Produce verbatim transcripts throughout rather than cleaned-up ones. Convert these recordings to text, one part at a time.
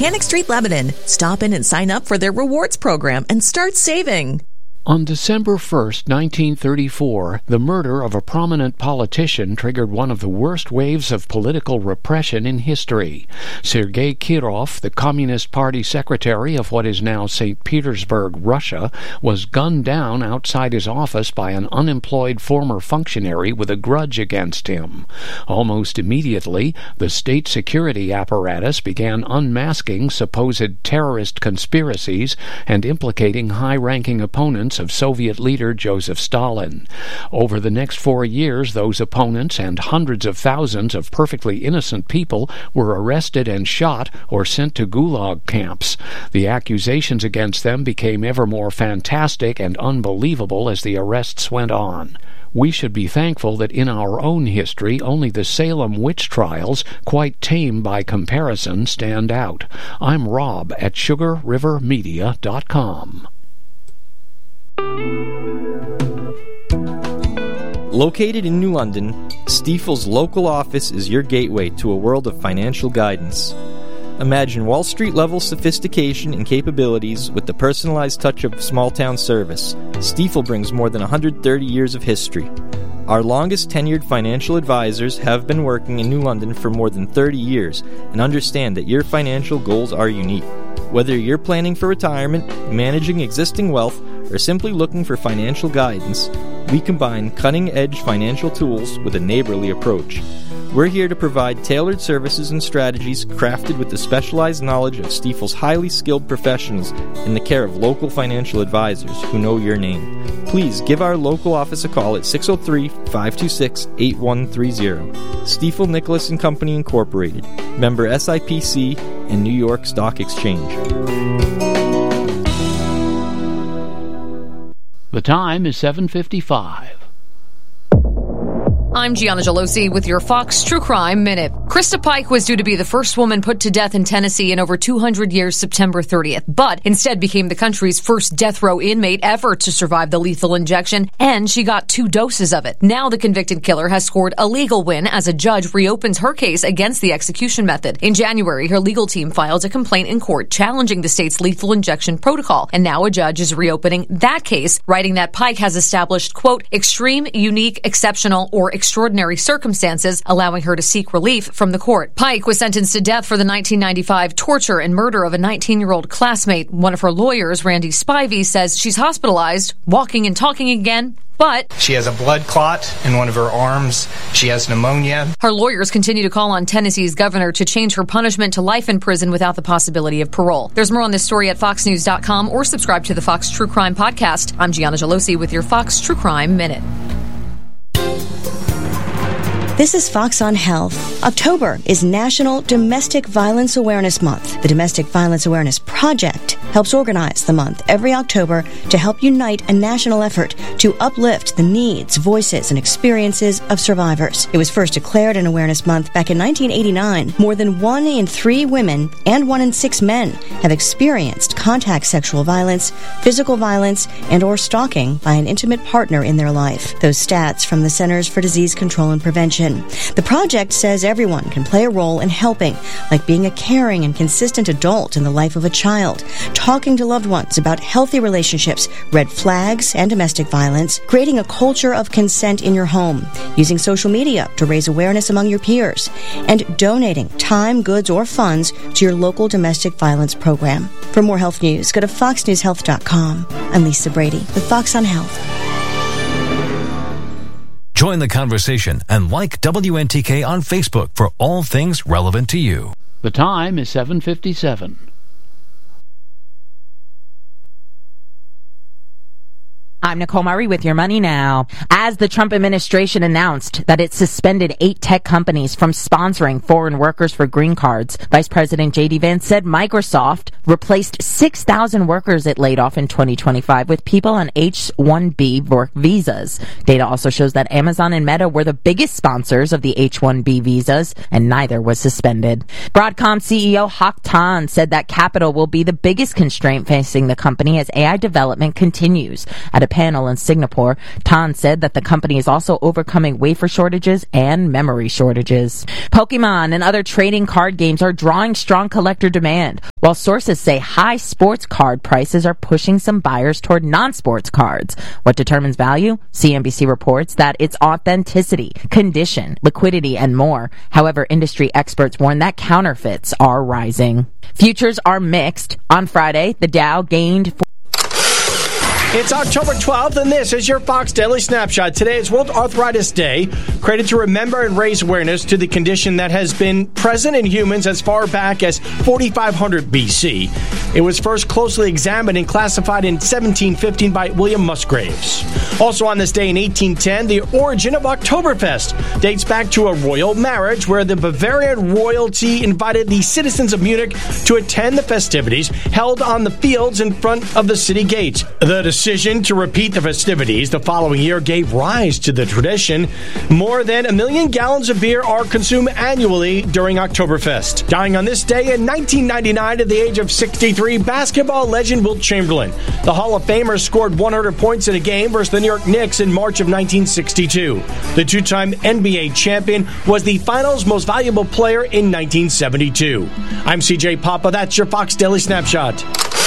Mechanic Street, Lebanon. Stop in and sign up for their rewards program and start saving. On December first, nineteen thirty-four, the murder of a prominent politician triggered one of the worst waves of political repression in history. Sergei Kirov, the Communist Party secretary of what is now Saint Petersburg, Russia, was gunned down outside his office by an unemployed former functionary with a grudge against him. Almost immediately, the state security apparatus began unmasking supposed terrorist conspiracies and implicating high-ranking opponents of Soviet leader Joseph Stalin. Over the next four years, those opponents and hundreds of thousands of perfectly innocent people were arrested and shot or sent to gulag camps. The accusations against them became ever more fantastic and unbelievable as the arrests went on. We should be thankful that in our own history only the Salem witch trials, quite tame by comparison, stand out. I'm Rob at sugar river media dot com. Located in New London, Stifel's local office is your gateway to a world of financial guidance. Imagine Wall Street-level sophistication and capabilities with the personalized touch of small-town service. Stifel brings more than one hundred thirty years of history. Our longest-tenured financial advisors have been working in New London for more than thirty years and understand that your financial goals are unique. Whether you're planning for retirement, managing existing wealth, or simply looking for financial guidance, we combine cutting-edge financial tools with a neighborly approach. We're here to provide tailored services and strategies crafted with the specialized knowledge of Stifel's highly skilled professionals in the care of local financial advisors who know your name. Please give our local office a call at six oh three, five two six, eight one three zero. Stifel Nicholas and Company Incorporated, member S I P C and New York Stock Exchange. The time is seven fifty-five. I'm Gianna Gelosi with your Fox True Crime Minute. Krista Pike was due to be the first woman put to death in Tennessee in over two hundred years September thirtieth, but instead became the country's first death row inmate ever to survive the lethal injection, and she got two doses of it. Now the convicted killer has scored a legal win as a judge reopens her case against the execution method. In January, her legal team filed a complaint in court challenging the state's lethal injection protocol, and now a judge is reopening that case, writing that Pike has established, quote, extreme, unique, exceptional, or extraordinary circumstances, allowing her to seek relief from the court. Pike was sentenced to death for the nineteen ninety-five torture and murder of a nineteen-year-old classmate. One of her lawyers, Randy Spivey, says she's hospitalized, walking and talking again, but she has a blood clot in one of her arms. She has pneumonia. Her lawyers continue to call on Tennessee's governor to change her punishment to life in prison without the possibility of parole. There's more on this story at fox news dot com or subscribe to the Fox True Crime Podcast. I'm Gianna Gelosi with your Fox True Crime Minute. This is Fox on Health. October is National Domestic Violence Awareness Month. The Domestic Violence Awareness Project helps organize the month every October to help unite a national effort to uplift the needs, voices, and experiences of survivors. It was first declared an awareness month back in nineteen eighty-nine. More than one in three women and one in six men have experienced contact sexual violence, physical violence, and or stalking by an intimate partner in their life. Those stats from the Centers for Disease Control and Prevention. The project says everyone can play a role in helping, like being a caring and consistent adult in the life of a child, talking to loved ones about healthy relationships, red flags, and domestic violence, creating a culture of consent in your home, using social media to raise awareness among your peers, and donating time, goods, or funds to your local domestic violence program. For more health news, go to fox news health dot com. I'm Lisa Brady with Fox on Health. Join the conversation and like W N T K on Facebook for all things relevant to you. The time is seven fifty-seven. I'm Nicole Murray with your Money Now. As the Trump administration announced that it suspended eight tech companies from sponsoring foreign workers for green cards, Vice President J D Vance said Microsoft replaced six thousand workers it laid off in twenty twenty-five with people on H one B work visas. Data also shows that Amazon and Meta were the biggest sponsors of the H one B visas, and neither was suspended. Broadcom C E O Hock Tan said that capital will be the biggest constraint facing the company as A I development continues. At a panel in Singapore. Tan said that the company is also overcoming wafer shortages and memory shortages. Pokemon and other trading card games are drawing strong collector demand, while sources say high sports card prices are pushing some buyers toward non-sports cards. What determines value? C N B C reports that it's authenticity, condition, liquidity, and more. However, industry experts warn that counterfeits are rising. Futures are mixed. On Friday, the Dow gained It's October twelfth, and this is your Fox Daily Snapshot. Today is World Arthritis Day, created to remember and raise awareness to the condition that has been present in humans as far back as forty-five hundred B C. It was first closely examined and classified in seventeen fifteen by William Musgraves. Also on this day in eighteen ten, the origin of Oktoberfest dates back to a royal marriage where the Bavarian royalty invited the citizens of Munich to attend the festivities held on the fields in front of the city gates. The decision to repeat the festivities the following year gave rise to the tradition. More than a million gallons of beer are consumed annually during Oktoberfest. Dying on this day in nineteen ninety-nine at the age of sixty-three, basketball legend Wilt Chamberlain. The Hall of Famer scored one hundred points in a game versus the New York Knicks in March of nineteen sixty-two. The two-time N B A champion was the finals most valuable player in nineteen seventy-two. I'm C J Papa. That's your Fox Daily Snapshot.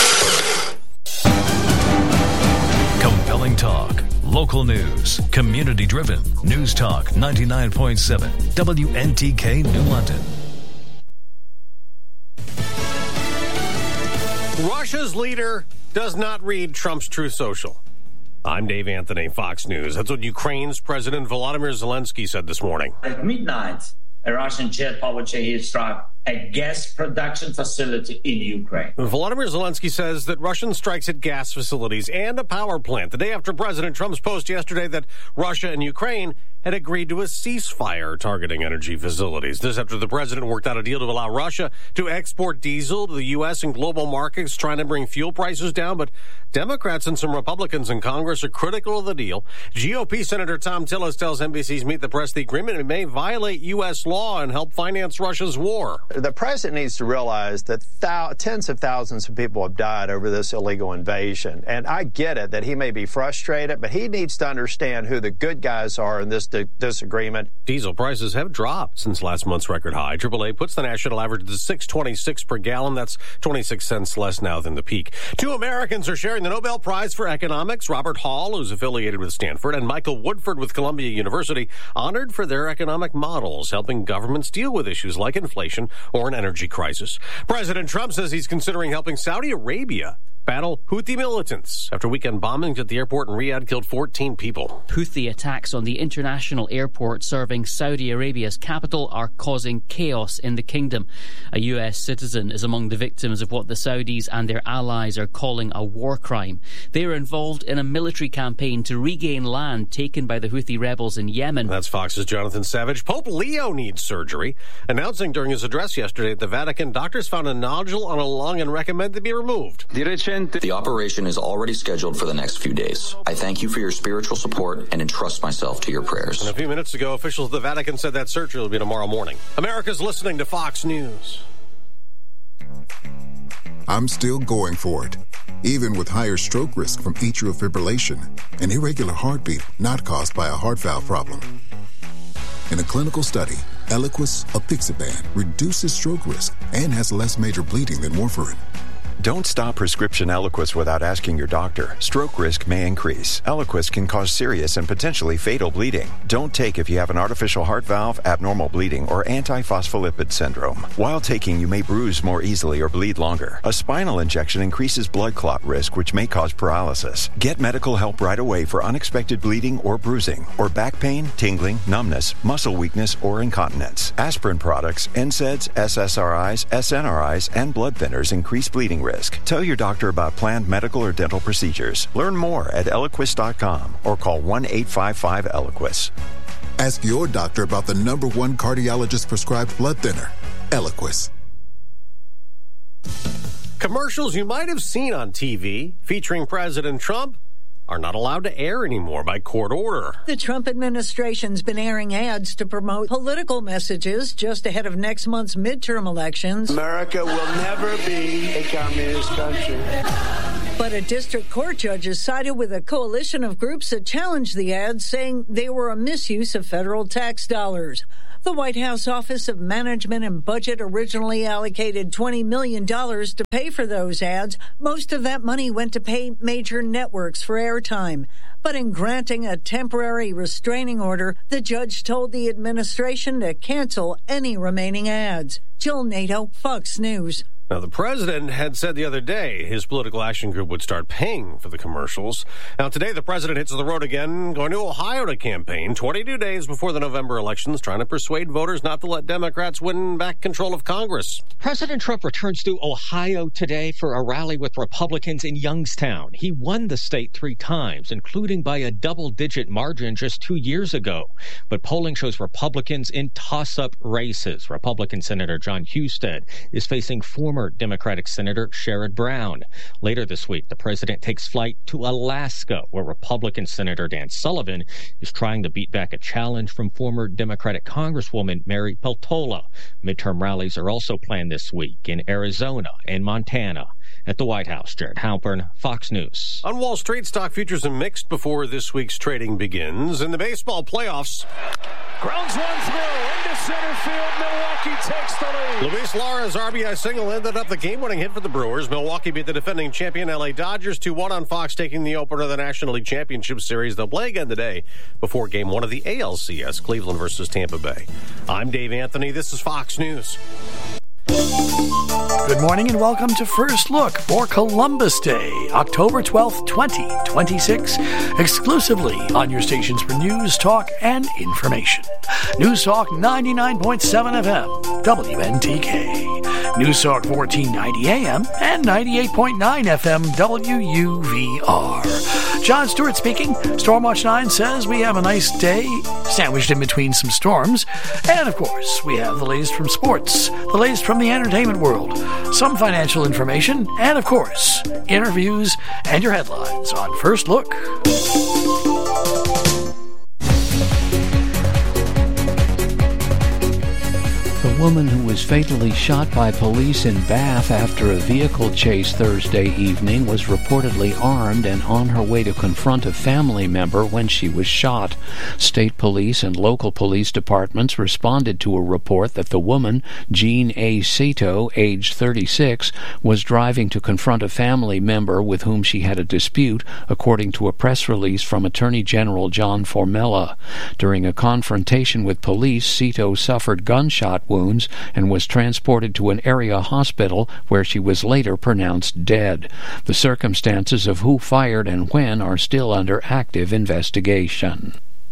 Compelling talk, local news, community-driven. News Talk ninety-nine point seven, W N T K New London. Russia's leader does not read Trump's Truth Social. I'm Dave Anthony, Fox News. That's what Ukraine's President Volodymyr Zelensky said this morning. At midnight, a Russian jet powered Shahed struck a gas production facility in Ukraine. Volodymyr Zelensky says that Russian strikes at gas facilities and a power plant the day after President Trump's post yesterday that Russia and Ukraine had agreed to a ceasefire targeting energy facilities. This after the president worked out a deal to allow Russia to export diesel to the U S and global markets, trying to bring fuel prices down. But Democrats and some Republicans in Congress are critical of the deal. G O P Senator Tom Tillis tells N B C's Meet the Press the agreement may violate U S law and help finance Russia's war. The president needs to realize that thou- tens of thousands of people have died over this illegal invasion. And I get it that he may be frustrated, but he needs to understand who the good guys are in this di- disagreement. Diesel prices have dropped since last month's record high. triple A puts the national average to six twenty-six per gallon. That's twenty-six cents less now than the peak. Two Americans are sharing the Nobel Prize for Economics. Robert Hall, who's affiliated with Stanford, and Michael Woodford with Columbia University, honored for their economic models, helping governments deal with issues like inflation or an energy crisis. President Trump says he's considering helping Saudi Arabia battle Houthi militants after weekend bombings at the airport in Riyadh killed fourteen people. Houthi attacks on the international airport serving Saudi Arabia's capital are causing chaos in the kingdom. A U S citizen is among the victims of what the Saudis and their allies are calling a war crime. They are involved in a military campaign to regain land taken by the Houthi rebels in Yemen. That's Fox's Jonathan Savage. Pope Leo needs surgery. Announcing during his address yesterday at the Vatican, doctors found a nodule on a lung and recommend it be removed. The operation is already scheduled for the next few days. I thank you for your spiritual support and entrust myself to your prayers. And a few minutes ago, officials of the Vatican said that surgery will be tomorrow morning. America's listening to Fox News. I'm still going for it, even with higher stroke risk from atrial fibrillation, an irregular heartbeat not caused by a heart valve problem. In a clinical study, Eliquis apixaban reduces stroke risk and has less major bleeding than warfarin. Don't stop prescription Eliquis without asking your doctor. Stroke risk may increase. Eliquis can cause serious and potentially fatal bleeding. Don't take if you have an artificial heart valve, abnormal bleeding, or antiphospholipid syndrome. While taking, you may bruise more easily or bleed longer. A spinal injection increases blood clot risk, which may cause paralysis. Get medical help right away for unexpected bleeding or bruising, or back pain, tingling, numbness, muscle weakness, or incontinence. Aspirin products, N SAIDs, S S R Is, S N R Is, and blood thinners increase bleeding risk. Tell your doctor about planned medical or dental procedures. Learn more at Eliquis dot com or call one eight five five Eliquis. Ask your doctor about the number one cardiologist prescribed blood thinner, Eliquis. Commercials you might have seen on T V featuring President Trump are not allowed to air anymore by court order. The Trump administration's been airing ads to promote political messages just ahead of next month's midterm elections. America will never be a communist country. But a district court judge has sided with a coalition of groups that challenged the ads, saying they were a misuse of federal tax dollars. The White House Office of Management and Budget originally allocated twenty million dollars to pay for those ads. Most of that money went to pay major networks for airtime. But in granting a temporary restraining order, the judge told the administration to cancel any remaining ads. Jill Nato, Fox News. Now, the president had said the other day his political action group would start paying for the commercials. Now, today the president hits the road again, going to Ohio to campaign twenty-two days before the November elections, trying to persuade voters not to let Democrats win back control of Congress. President Trump returns to Ohio today for a rally with Republicans in Youngstown. He won the state three times, including by a double-digit margin just two years ago. But polling shows Republicans in toss-up races. Republican Senator John Husted is facing former Democratic Senator Sherrod Brown. Later this week, the president takes flight to Alaska, where Republican Senator Dan Sullivan is trying to beat back a challenge from former Democratic Congresswoman Mary Peltola. Midterm rallies are also planned this week in Arizona and Montana. At the White House, Jared Halpern, Fox News. On Wall Street, stock futures are mixed before this week's trading begins. In the baseball playoffs, grounds one through into center field. Milwaukee takes the lead. Luis Lara's R B I single ended up the game-winning hit for the Brewers. Milwaukee beat the defending champion L A Dodgers two one on Fox, taking the opener of the National League Championship Series. They'll play again today before Game one of the A L C S, Cleveland versus Tampa Bay. I'm Dave Anthony. This is Fox News. Good morning and welcome to First Look for Columbus Day, October twelfth, twenty twenty-six, exclusively on your stations for news, talk, and information. News Talk ninety-nine point seven F M, W N T K. News Talk fourteen ninety A M and ninety-eight point nine F M, W U V R. John Stewart speaking. Stormwatch nine says we have a nice day, sandwiched in between some storms. And, of course, we have the latest from sports, the latest from the entertainment world, some financial information, and, of course, interviews and your headlines on First Look. The woman who was fatally shot by police in Bath after a vehicle chase Thursday evening was reportedly armed and on her way to confront a family member when she was shot. State police and local police departments responded to a report that the woman, Jean A. Cito, age thirty-six, was driving to confront a family member with whom she had a dispute, according to a press release from Attorney General John Formella. During a confrontation with police, Cito suffered gunshot wounds and was transported to an area hospital where she was later pronounced dead. The circumstances of who fired and when are still under active investigation.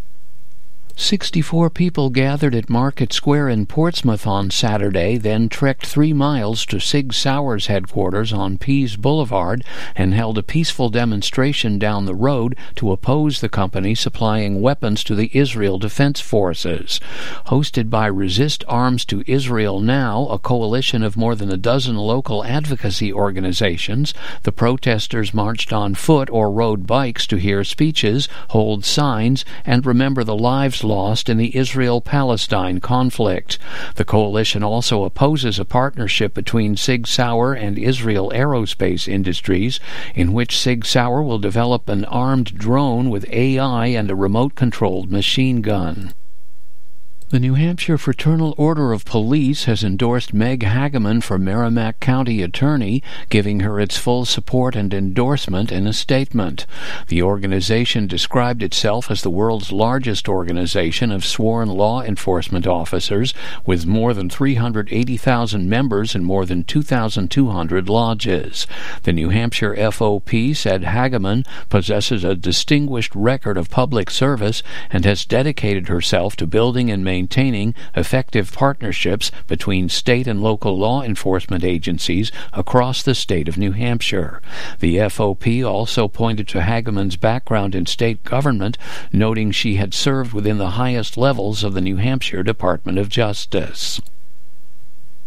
Sixty-four people gathered at Market Square in Portsmouth on Saturday, then trekked three miles to Sig Sauer's headquarters on Pease Boulevard and held a peaceful demonstration down the road to oppose the company supplying weapons to the Israel Defense Forces. Hosted by Resist Arms to Israel Now, a coalition of more than a dozen local advocacy organizations, the protesters marched on foot or rode bikes to hear speeches, hold signs, and remember the lives lost in the Israel-Palestine conflict. The coalition also opposes a partnership between Sig Sauer and Israel Aerospace Industries, in which Sig Sauer will develop an armed drone with A I and a remote-controlled machine gun. The New Hampshire Fraternal Order of Police has endorsed Meg Hageman for Merrimack County Attorney, giving her its full support and endorsement in a statement. The organization described itself as the world's largest organization of sworn law enforcement officers, with more than three hundred eighty thousand members and more than two thousand two hundred lodges. The New Hampshire F O P said Hageman possesses a distinguished record of public service and has dedicated herself to building and maintaining maintaining effective partnerships between state and local law enforcement agencies across the state of New Hampshire. The F O P also pointed to Hageman's background in state government, noting she had served within the highest levels of the New Hampshire Department of Justice.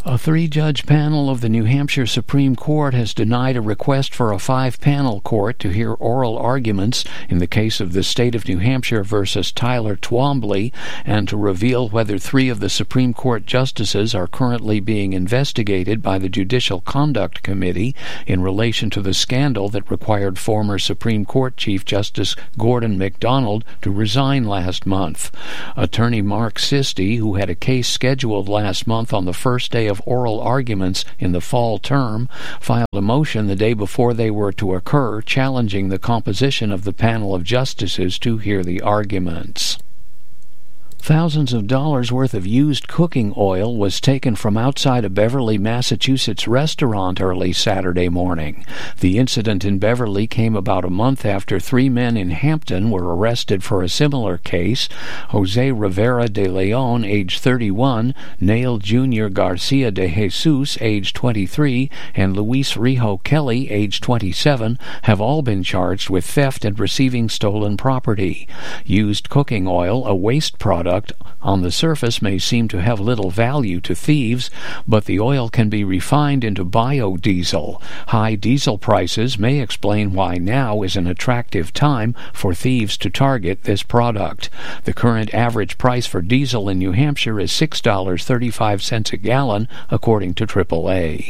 A three-judge panel of the New Hampshire Supreme Court has denied a request for a five-panel court to hear oral arguments in the case of the state of New Hampshire versus Tyler Twombly and to reveal whether three of the Supreme Court justices are currently being investigated by the Judicial Conduct Committee in relation to the scandal that required former Supreme Court Chief Justice Gordon MacDonald to resign last month. Attorney Mark Sisti, who had a case scheduled last month on the first day of oral arguments in the fall term, filed a motion the day before they were to occur challenging the composition of the panel of justices to hear the arguments. Thousands of dollars worth of used cooking oil was taken from outside a Beverly, Massachusetts restaurant early Saturday morning. The incident in Beverly came about a month after three men in Hampton were arrested for a similar case. Jose Rivera de Leon, age thirty-one, Nail Junior Garcia de Jesus, age twenty-three, and Luis Rijo Kelly, age twenty-seven, have all been charged with theft and receiving stolen property. Used cooking oil, a waste product, on the surface may seem to have little value to thieves, but the oil can be refined into biodiesel. High diesel prices may explain why now is an attractive time for thieves to target this product. The current average price for diesel in New Hampshire is six dollars and thirty-five cents a gallon, according to triple A.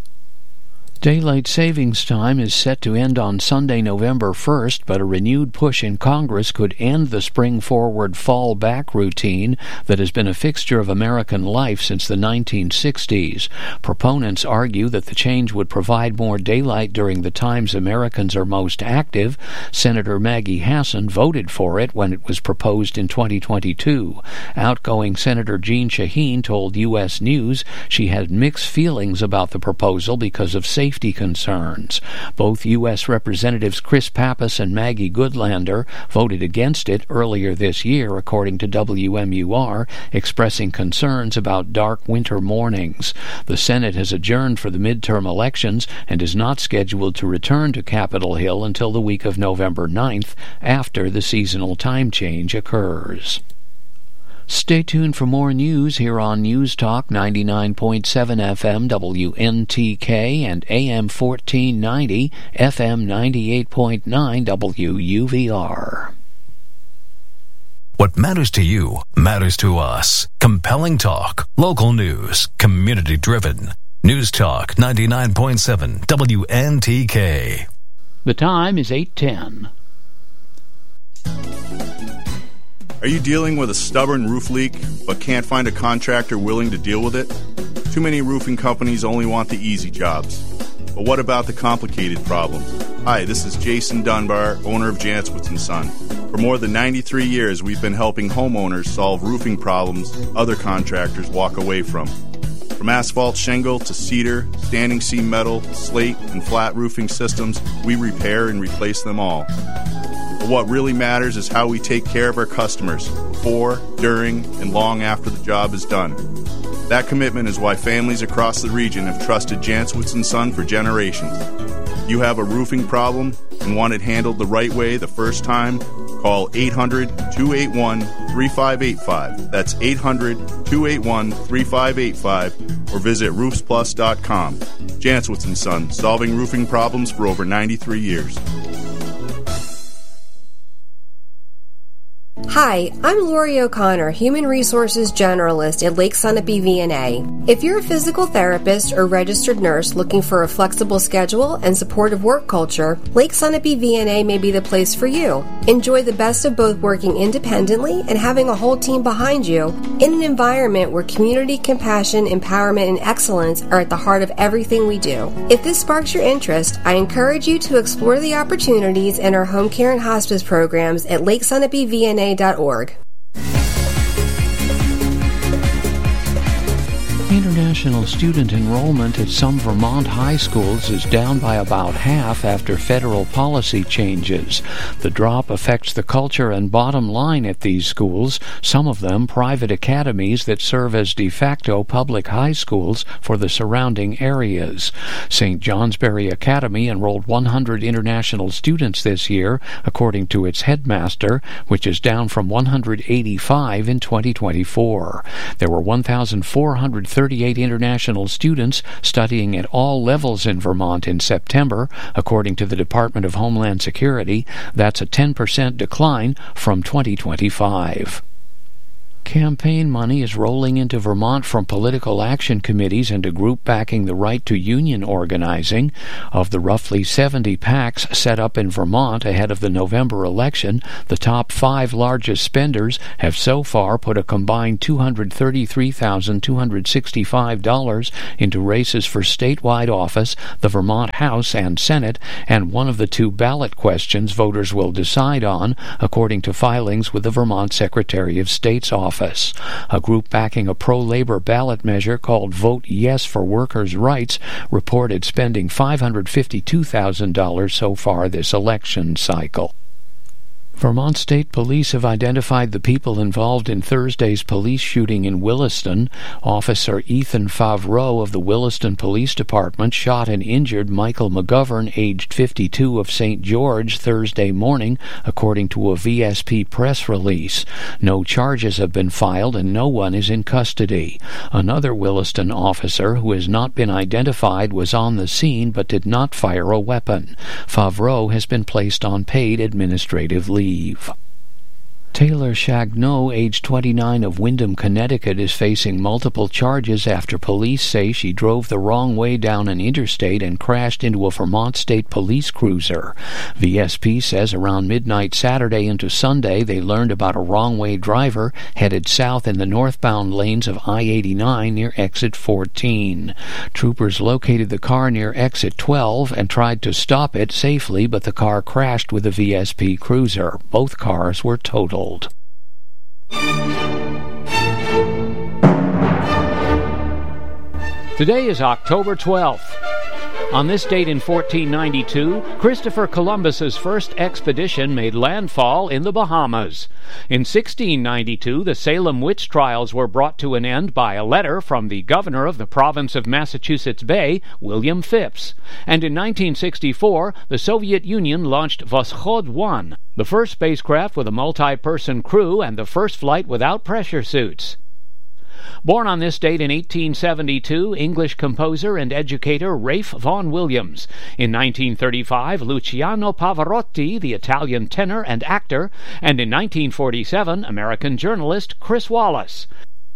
Daylight savings time is set to end on Sunday, November first, but a renewed push in Congress could end the spring-forward fall-back routine that has been a fixture of American life since the nineteen sixties. Proponents argue that the change would provide more daylight during the times Americans are most active. Senator Maggie Hassan voted for it when it was proposed in twenty twenty-two. Outgoing Senator Jeanne Shaheen told U S News she had mixed feelings about the proposal because of safety Safety concerns. Both U S Representatives Chris Pappas and Maggie Goodlander voted against it earlier this year, according to W M U R, expressing concerns about dark winter mornings. The Senate has adjourned for the midterm elections and is not scheduled to return to Capitol Hill until the week of November ninth, after the seasonal time change occurs. Stay tuned for more news here on News Talk ninety-nine point seven F M W N T K and A M fourteen ninety F M ninety-eight point nine W U V R. What matters to you matters to us. Compelling talk, local news, community driven. News Talk ninety-nine point seven W N T K. The time is eight ten. Are you dealing with a stubborn roof leak but can't find a contractor willing to deal with it? Too many roofing companies only want the easy jobs. But what about the complicated problems? Hi, this is Jason Dunbar, owner of Jantzwitz and Son. For more than ninety-three years, we've been helping homeowners solve roofing problems other contractors walk away from. From asphalt shingle to cedar, standing seam metal, slate, and flat roofing systems, we repair and replace them all. But what really matters is how we take care of our customers before, during, and long after the job is done. That commitment is why families across the region have trusted Jantzwitz and Son for generations. If you have a roofing problem and want it handled the right way the first time, call eight hundred, two eight one, three five eight five. That's eight hundred, two eight one, three five eight five, or visit roofs plus dot com. Jantzwitz and Son, solving roofing problems for over ninety-three years. Hi, I'm Lori O'Connor, Human Resources Generalist at Lake Sunapee V N A. If you're a physical therapist or registered nurse looking for a flexible schedule and supportive work culture, Lake Sunapee V N A may be the place for you. Enjoy the best of both working independently and having a whole team behind you in an environment where community, compassion, empowerment, and excellence are at the heart of everything we do. If this sparks your interest, I encourage you to explore the opportunities in our home care and hospice programs at lake sunapee v n a dot org. International student enrollment at some Vermont high schools is down by about half after federal policy changes. The drop affects the culture and bottom line at these schools, some of them private academies that serve as de facto public high schools for the surrounding areas. Saint Johnsbury Academy enrolled one hundred international students this year, according to its headmaster, which is down from one hundred eighty-five in twenty twenty-four. There were one thousand four hundred thirty-eight international students studying at all levels in Vermont in September, according to the Department of Homeland Security. That's a ten percent decline from twenty twenty-five. Campaign money is rolling into Vermont from political action committees and a group backing the right to union organizing. Of the roughly seventy PACs set up in Vermont ahead of the November election, the top five largest spenders have so far put a combined two hundred thirty-three thousand two hundred sixty-five dollars into races for statewide office, the Vermont House and Senate, and one of the two ballot questions voters will decide on, according to filings with the Vermont Secretary of State's office. A group backing a pro-labor ballot measure called Vote Yes for Workers' Rights reported spending five hundred fifty-two thousand dollars so far this election cycle. Vermont State Police have identified the people involved in Thursday's police shooting in Williston. Officer Ethan Favreau of the Williston Police Department shot and injured Michael McGovern, aged fifty-two, of Saint George Thursday morning, according to a V S P press release. No charges have been filed and no one is in custody. Another Williston officer, who has not been identified, was on the scene but did not fire a weapon. Favreau has been placed on paid administrative leave. Taylor Chagnon, age twenty-nine, of Windham, Connecticut, is facing multiple charges after police say she drove the wrong way down an interstate and crashed into a Vermont State Police cruiser. V S P says around midnight Saturday into Sunday they learned about a wrong-way driver headed south in the northbound lanes of I eighty-nine near exit fourteen. Troopers located the car near exit twelve and tried to stop it safely, but the car crashed with a V S P cruiser. Both cars were totaled. Today is October twelfth. On this date in fourteen ninety-two, Christopher Columbus's first expedition made landfall in the Bahamas. In sixteen ninety-two, the Salem witch trials were brought to an end by a letter from the governor of the province of Massachusetts Bay, William Phipps. And in nineteen sixty-four, the Soviet Union launched Voskhod one, the first spacecraft with a multi-person crew and the first flight without pressure suits. Born on this date in eighteen seventy-two, English composer and educator Ralph Vaughan Williams. In nineteen thirty-five, Luciano Pavarotti, the Italian tenor and actor. And in nineteen forty-seven, American journalist Chris Wallace.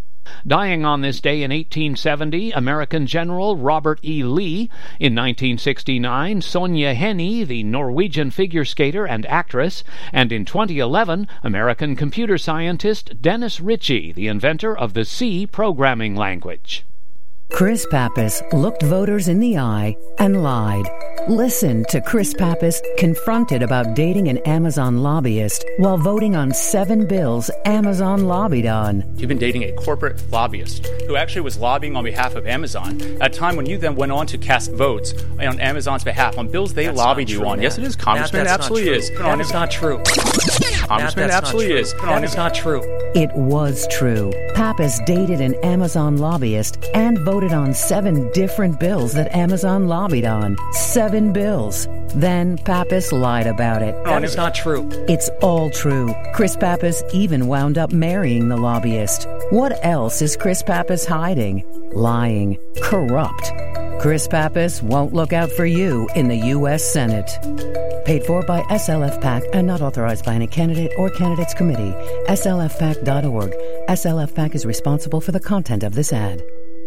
Dying on this day in eighteen seventy, American General Robert E. Lee. In nineteen sixty-nine, Sonja Henie, the Norwegian figure skater and actress. And in twenty eleven, American computer scientist Dennis Ritchie, the inventor of the C programming language. Chris Pappas looked voters in the eye and lied. Listen to Chris Pappas confronted about dating an Amazon lobbyist while voting on seven bills Amazon lobbied on. You've been dating a corporate lobbyist who actually was lobbying on behalf of Amazon at a time when you then went on to cast votes on Amazon's behalf on bills they that's lobbied you true, on. Matt. Yes, it is. Congressman, Matt, it absolutely is. That is not true. Congressman, it absolutely is. That is not true. It was true. Pappas dated an Amazon lobbyist and voted on seven different bills that Amazon lobbied on. Seven bills. Then Pappas lied about it. That is not true. It's all true. Chris Pappas even wound up marrying the lobbyist. What else is Chris Pappas hiding? Lying. Corrupt. Chris Pappas won't look out for you in the U S Senate. Paid for by S L F PAC and not authorized by any candidate or candidates committee. S L F pac dot org. S L F PAC is responsible for the content of this ad.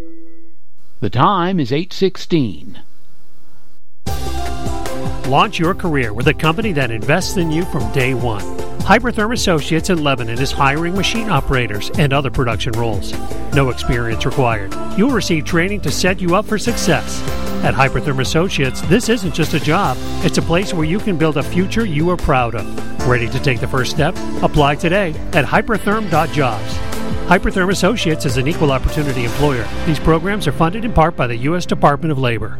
The time is eight sixteen. Launch your career with a company that invests in you from day one. Hypertherm Associates in Lebanon is hiring machine operators and other production roles. No experience required. You'll receive training to set you up for success. At Hypertherm Associates, this isn't just a job. It's a place where you can build a future you are proud of. Ready to take the first step? Apply today at hypertherm dot jobs. Hypertherm Associates is an equal opportunity employer. These programs are funded in part by the U S Department of Labor.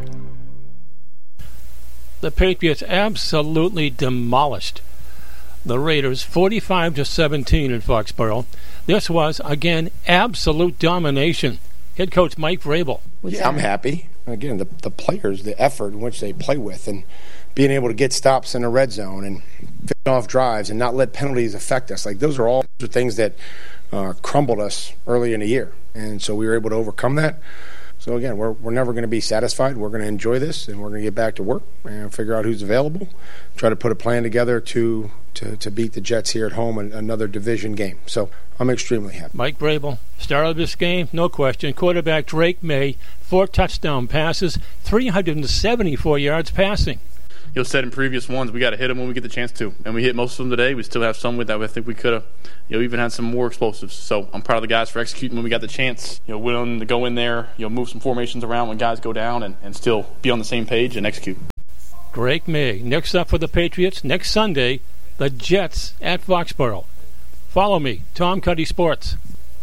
The Patriots absolutely demolished the Raiders forty-five to seventeen in Foxborough. This was, again, absolute domination. Head coach Mike Vrabel. Yeah, I'm happy. Again, the the players, the effort in which they play with, and being able to get stops in the red zone and finish off drives and not let penalties affect us. Like, those are all things that uh, crumbled us early in the year. And so we were able to overcome that. So, again, we're, we're never going to be satisfied. We're going to enjoy this, and we're going to get back to work and figure out who's available, try to put a plan together to to, to beat the Jets here at home in another division game. So I'm extremely happy. Mike Vrabel, star of this game, no question. Quarterback Drake May, four touchdown passes, three hundred seventy-four yards passing. You know, said in previous ones, we got to hit them when we get the chance to. And we hit most of them today. We still have some with that I think we could have, you know, even had some more explosives. So I'm proud of the guys for executing when we got the chance. You know, willing to go in there, you know, move some formations around when guys go down and, and still be on the same page and execute. Drake May. Next up for the Patriots, next Sunday, the Jets at Foxborough. Follow me, Tom Cuddy Sports.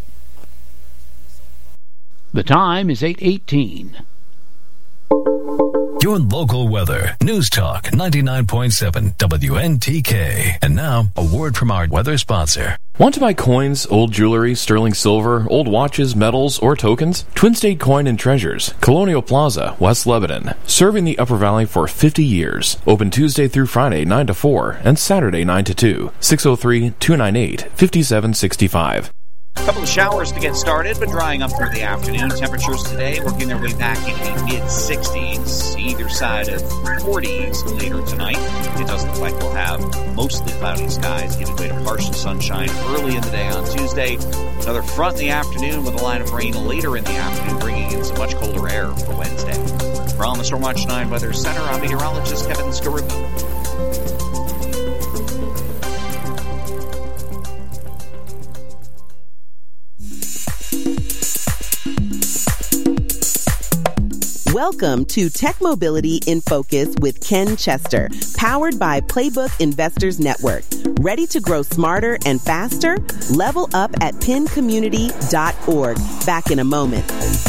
The time is eight eighteen. Your local weather. News Talk ninety-nine point seven W N T K. And now, a word from our weather sponsor. Want to buy coins, old jewelry, sterling silver, old watches, medals, or tokens? Twin State Coin and Treasures, Colonial Plaza, West Lebanon. Serving the Upper Valley for fifty years. Open Tuesday through Friday, nine to four, and Saturday, nine to two. six oh three, two nine eight, five seven six five. A couple of showers to get started, but drying up through the afternoon. Temperatures today working their way back into the mid-sixties, either side of forties later tonight. It does look like we'll have mostly cloudy skies, giving way to partial sunshine early in the day on Tuesday. Another front in the afternoon with a line of rain later in the afternoon, bringing in some much colder air for Wednesday. From the Stormwatch nine Weather Center, I'm meteorologist Kevin Skaruba. Welcome to Tech Mobility in Focus with Ken Chester, powered by Playbook Investors Network. Ready to grow smarter and faster? Level up at pin community dot org. Back in a moment.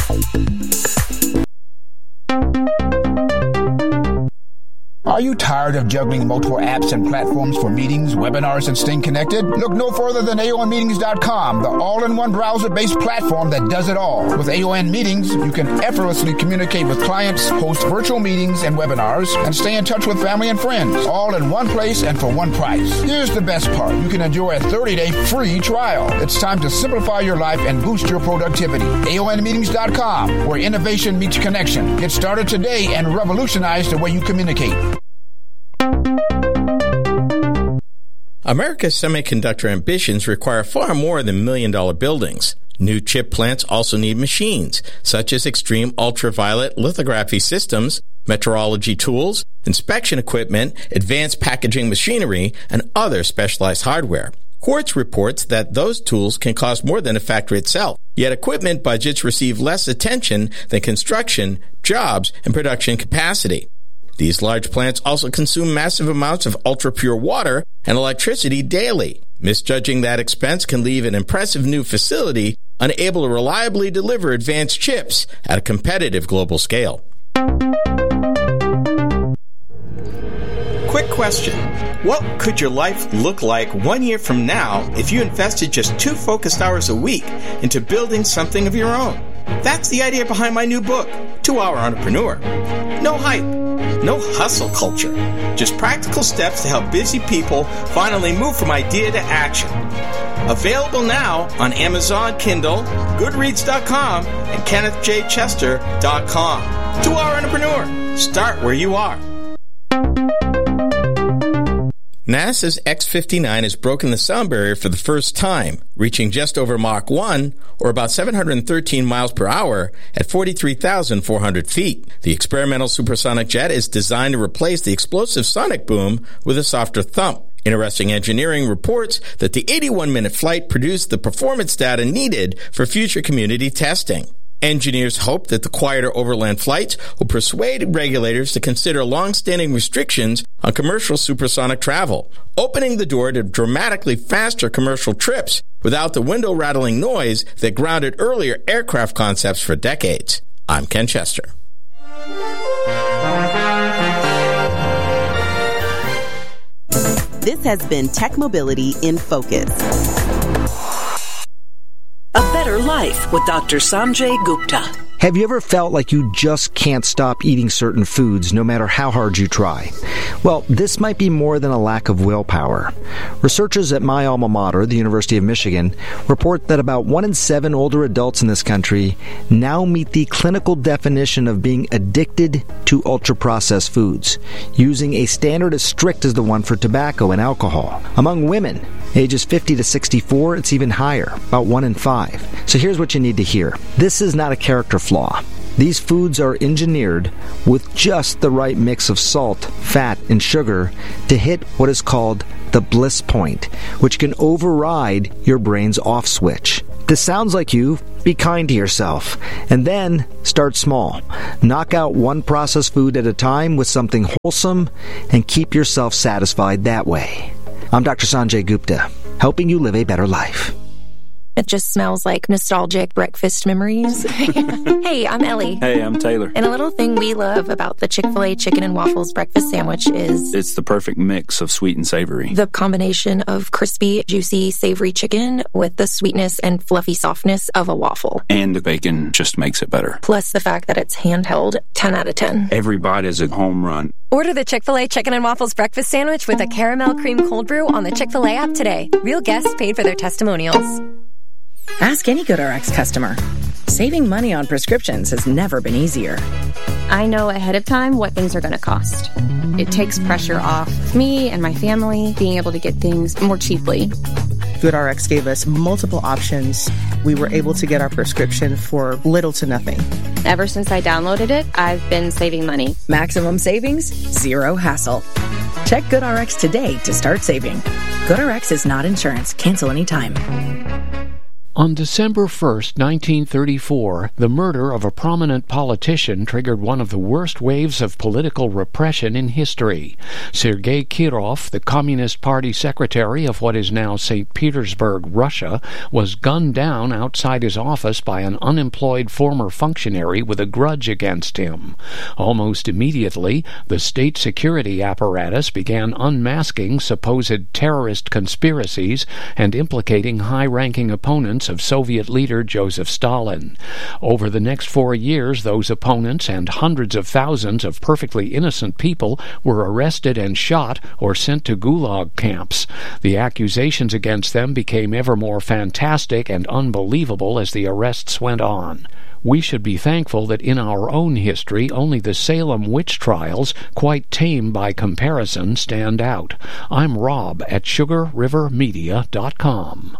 Are you tired of juggling multiple apps and platforms for meetings, webinars, and staying connected? Look no further than A O N meetings dot com, the all-in-one browser-based platform that does it all. With A O N Meetings, you can effortlessly communicate with clients, host virtual meetings and webinars, and stay in touch with family and friends, all in one place and for one price. Here's the best part. You can enjoy a thirty-day free trial. It's time to simplify your life and boost your productivity. A O N meetings dot com, where innovation meets connection. Get started today and revolutionize the way you communicate. America's semiconductor ambitions require far more than million-dollar buildings. New chip plants also need machines, such as extreme ultraviolet lithography systems, metrology tools, inspection equipment, advanced packaging machinery, and other specialized hardware. Quartz reports that those tools can cost more than a factory itself, yet equipment budgets receive less attention than construction, jobs, and production capacity. These large plants also consume massive amounts of ultra-pure water and electricity daily. Misjudging that expense can leave an impressive new facility unable to reliably deliver advanced chips at a competitive global scale. Quick question. What could your life look like one year from now if you invested just two focused hours a week into building something of your own? That's the idea behind my new book, Two Hour Entrepreneur. No hype, no hustle culture, just practical steps to help busy people finally move from idea to action. Available now on Amazon Kindle, Goodreads dot com, and Kenneth J Chester dot com. Two Hour Entrepreneur. Start where you are. NASA's X fifty-nine has broken the sound barrier for the first time, reaching just over Mach one, or about seven hundred thirteen miles per hour, at forty-three thousand four hundred feet. The experimental supersonic jet is designed to replace the explosive sonic boom with a softer thump. Interesting Engineering reports that the eighty-one minute flight produced the performance data needed for future community testing. Engineers hope that the quieter overland flights will persuade regulators to consider long-standing restrictions on commercial supersonic travel, opening the door to dramatically faster commercial trips without the window-rattling noise that grounded earlier aircraft concepts for decades. I'm Ken Chester. This has been Tech Mobility in Focus. A Better Life with Doctor Sanjay Gupta. Have you ever felt like you just can't stop eating certain foods no matter how hard you try? Well, this might be more than a lack of willpower. Researchers at my alma mater, the University of Michigan, report that about one in seven older adults in this country now meet the clinical definition of being addicted to ultra-processed foods, using a standard as strict as the one for tobacco and alcohol. Among women, ages fifty to sixty-four, it's even higher, about one in five. So here's what you need to hear. This is not a character flaw. These foods are engineered with just the right mix of salt, fat, and sugar to hit what is called the bliss point, which can override your brain's off switch. This sounds like you. Be kind to yourself. And then start small. Knock out one processed food at a time with something wholesome and keep yourself satisfied that way. I'm Doctor Sanjay Gupta, helping you live a better life. It just smells like nostalgic breakfast memories. Hey, I'm Ellie. Hey, I'm Taylor. And a little thing we love about the Chick-fil-A Chicken and Waffles breakfast sandwich is... it's the perfect mix of sweet and savory. The combination of crispy, juicy, savory chicken with the sweetness and fluffy softness of a waffle. And the bacon just makes it better. Plus the fact that it's handheld, ten out of ten. Every bite is a home run. Order the Chick-fil-A Chicken and Waffles breakfast sandwich with a caramel cream cold brew on the Chick-fil-A app today. Real guests paid for their testimonials. Ask any GoodRx customer. Saving money on prescriptions has never been easier. I know ahead of time what things are going to cost. It takes pressure off me and my family being able to get things more cheaply. GoodRx gave us multiple options. We were able to get our prescription for little to nothing. Ever since I downloaded it, I've been saving money. Maximum savings, zero hassle. Check GoodRx today to start saving. GoodRx is not insurance. Cancel anytime. On December first, nineteen thirty-four, the murder of a prominent politician triggered one of the worst waves of political repression in history. Sergei Kirov, the Communist Party secretary of what is now Saint Petersburg, Russia, was gunned down outside his office by an unemployed former functionary with a grudge against him. Almost immediately, the state security apparatus began unmasking supposed terrorist conspiracies and implicating high-ranking opponents of Soviet leader Joseph Stalin. Over the next four years, those opponents and hundreds of thousands of perfectly innocent people were arrested and shot or sent to gulag camps. The accusations against them became ever more fantastic and unbelievable as the arrests went on. We should be thankful that in our own history only the Salem witch trials, quite tame by comparison, stand out. I'm Rob at sugar river media dot com.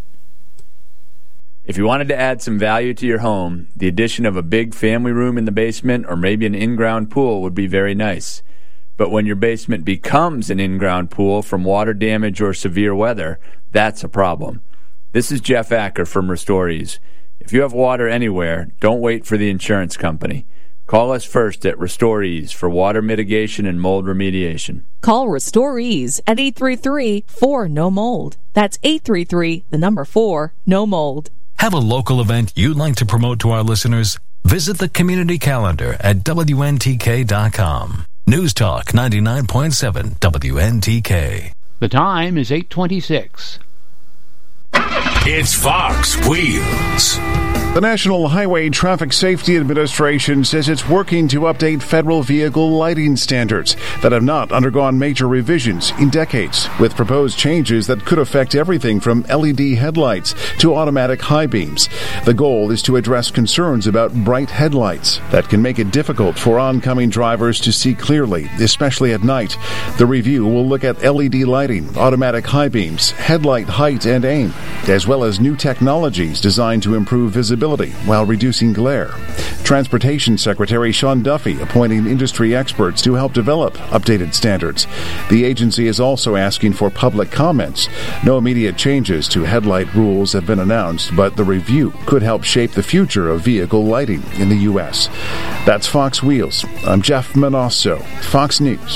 If you wanted to add some value to your home, the addition of a big family room in the basement or maybe an in-ground pool would be very nice. But when your basement becomes an in-ground pool from water damage or severe weather, that's a problem. This is Jeff Acker from Restorees. If you have water anywhere, don't wait for the insurance company. Call us first at Restorees for water mitigation and mold remediation. Call Restorees at eight three three, four, N O mold. That's eight three three, the number four, no mold. Have a local event you'd like to promote to our listeners? Visit the community calendar at W N T K dot com. News Talk ninety-nine point seven W N T K. The time is eight twenty-six. It's Fox Wheels. The National Highway Traffic Safety Administration says it's working to update federal vehicle lighting standards that have not undergone major revisions in decades, with proposed changes that could affect everything from L E D headlights to automatic high beams. The goal is to address concerns about bright headlights that can make it difficult for oncoming drivers to see clearly, especially at night. The review will look at L E D lighting, automatic high beams, headlight height and aim, as well as new technologies designed to improve visibility while reducing glare. Transportation Secretary Sean Duffy appointing industry experts to help develop updated standards. The agency is also asking for public comments. No immediate changes to headlight rules have been announced, but the review could help shape the future of vehicle lighting in the U S. That's Fox Wheels. I'm Jeff Manosso, Fox News.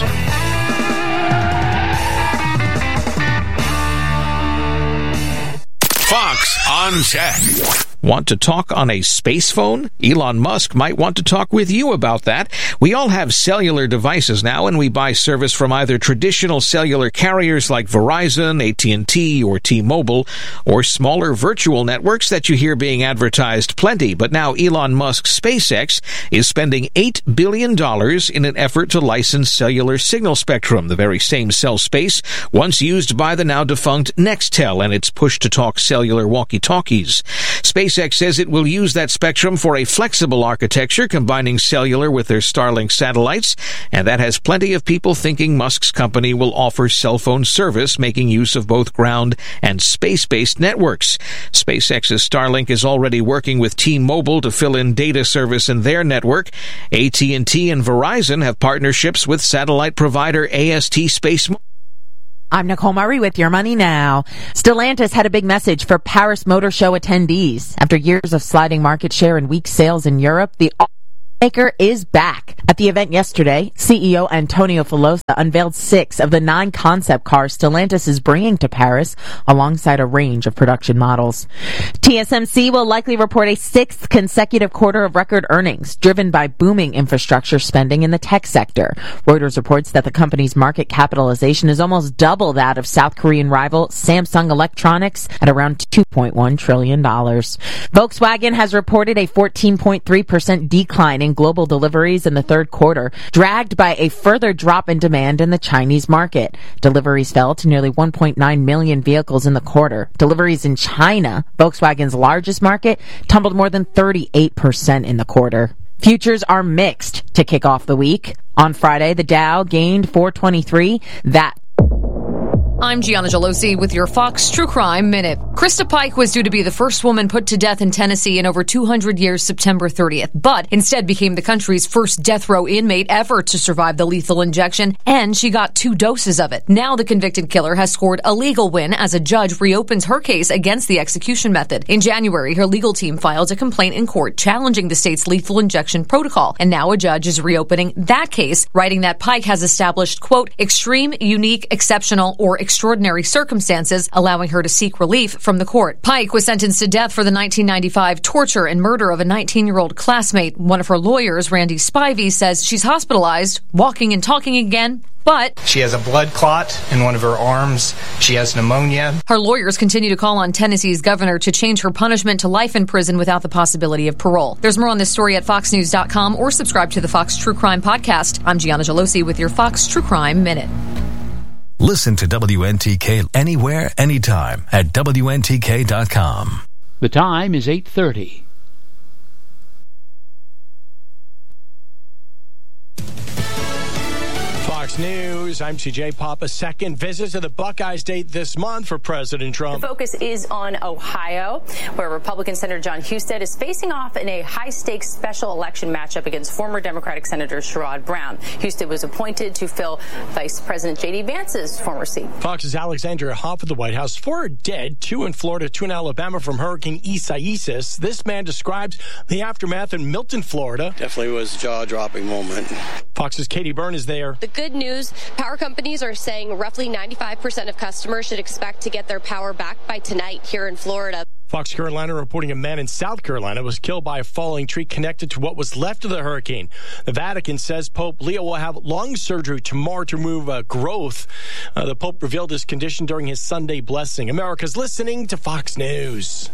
Fox on Tech. Want to talk on a space phone? Elon Musk might want to talk with you about that. We all have cellular devices now, and we buy service from either traditional cellular carriers like Verizon, A T and T, or T-Mobile, or smaller virtual networks that you hear being advertised plenty. But now Elon Musk's SpaceX is spending eight billion dollars in an effort to license cellular signal spectrum, the very same cell space once used by the now defunct Nextel and its push-to-talk cellular walkie-talkies. SpaceX says it will use that spectrum for a flexible architecture combining cellular with their Starlink satellites, and that has plenty of people thinking Musk's company will offer cell phone service making use of both ground and space-based networks. SpaceX's Starlink is already working with T-Mobile to fill in data service in their network. A T and T and Verizon have partnerships with satellite provider A S T Space. I'm Nicole Murray with Your Money Now. Stellantis had a big message for Paris Motor Show attendees. After years of sliding market share and weak sales in Europe, the maker is back. At the event yesterday, C E O Antonio Filosa unveiled six of the nine concept cars Stellantis is bringing to Paris, alongside a range of production models. T S M C will likely report a sixth consecutive quarter of record earnings, driven by booming infrastructure spending in the tech sector. Reuters reports that the company's market capitalization is almost double that of South Korean rival Samsung Electronics at around two point one trillion dollars. Volkswagen has reported a fourteen point three percent decline in global deliveries in the third quarter, dragged by a further drop in demand in the Chinese market. Deliveries fell to nearly one point nine million vehicles in the quarter. Deliveries in China, Volkswagen's largest market, tumbled more than thirty-eight percent in the quarter. Futures are mixed to kick off the week. On Friday, the Dow gained four twenty-three. That I'm Gianna Gelosi with your Fox True Crime Minute. Krista Pike was due to be the first woman put to death in Tennessee in over two hundred years September thirtieth, but instead became the country's first death row inmate ever to survive the lethal injection, and she got two doses of it. Now the convicted killer has scored a legal win as a judge reopens her case against the execution method. In January, her legal team filed a complaint in court challenging the state's lethal injection protocol, and now a judge is reopening that case, writing that Pike has established, quote, extreme, unique, exceptional, or extraordinary circumstances, allowing her to seek relief from the court. Pike was sentenced to death for the nineteen ninety-five torture and murder of a nineteen-year-old classmate. One of her lawyers, Randy Spivey, says she's hospitalized, walking and talking again, but she has a blood clot in one of her arms. She has pneumonia. Her lawyers continue to call on Tennessee's governor to change her punishment to life in prison without the possibility of parole. There's more on this story at fox news dot com or subscribe to the Fox True Crime Podcast. I'm Gianna Gelosi with your Fox True Crime Minute. Listen to W N T K anywhere, anytime at W N T K dot com. The time is eight thirty. Fox News, I'm C J Papa. Second visit to the Buckeye State this month for President Trump. The focus is on Ohio, where Republican Senator John Husted is facing off in a high-stakes special election matchup against former Democratic Senator Sherrod Brown. Husted was appointed to fill Vice President J D Vance's former seat. Fox's Alexandria Hoff at the White House. Four are dead, two in Florida, two in Alabama from Hurricane Isaias. This man describes the aftermath in Milton, Florida. Definitely was a jaw-dropping moment. Fox's Katie Byrne is there. The good news, power companies are saying roughly ninety-five percent of customers should expect to get their power back by tonight here in Florida. Fox Carolina reporting a man in South Carolina was killed by a falling tree connected to what was left of the hurricane. The Vatican says Pope Leo will have lung surgery tomorrow to remove uh, growth. Uh, the Pope revealed his condition during his Sunday blessing. America's listening to Fox News.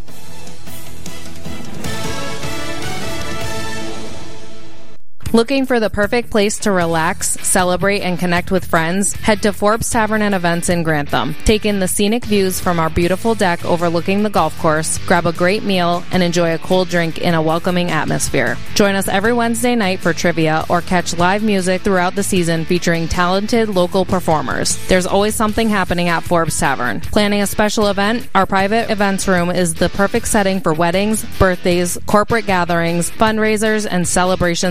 Looking for the perfect place to relax, celebrate, and connect with friends? Head to Forbes Tavern and Events in Grantham. Take in the scenic views from our beautiful deck overlooking the golf course, grab a great meal, and enjoy a cold drink in a welcoming atmosphere. Join us every Wednesday night for trivia or catch live music throughout the season featuring talented local performers. There's always something happening at Forbes Tavern. Planning a special event? Our private events room is the perfect setting for weddings, birthdays, corporate gatherings, fundraisers, and celebrations of all kinds.